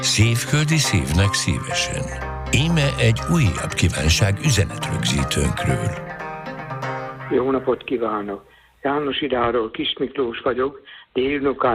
Szívföldi szívnek szívesen. Íme egy újabb kívánság üzenetrögzítőnkről. Jó napot kívánok! János Idáról Kis Miklós vagyok, délutáni